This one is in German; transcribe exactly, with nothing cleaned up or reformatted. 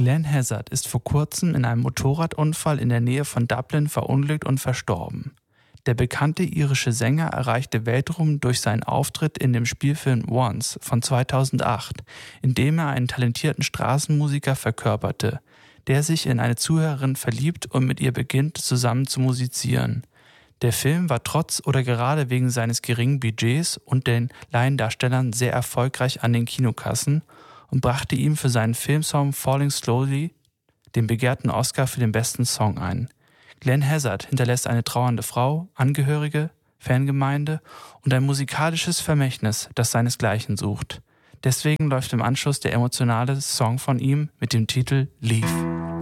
Glenn Hazzard ist vor kurzem in einem Motorradunfall in der Nähe von Dublin verunglückt und verstorben. Der bekannte irische Sänger erreichte Weltruhm durch seinen Auftritt in dem Spielfilm Once von zweitausendacht, in dem er einen talentierten Straßenmusiker verkörperte, der sich in eine Zuhörerin verliebt und mit ihr beginnt, zusammen zu musizieren. Der Film war trotz oder gerade wegen seines geringen Budgets und den Laiendarstellern sehr erfolgreich an den Kinokassen und brachte ihm für seinen Filmsong Falling Slowly den begehrten Oscar für den besten Song ein. Glenn Hazzard hinterlässt eine trauernde Frau, Angehörige, Fangemeinde und ein musikalisches Vermächtnis, das seinesgleichen sucht. Deswegen läuft im Anschluss der emotionale Song von ihm mit dem Titel Leave.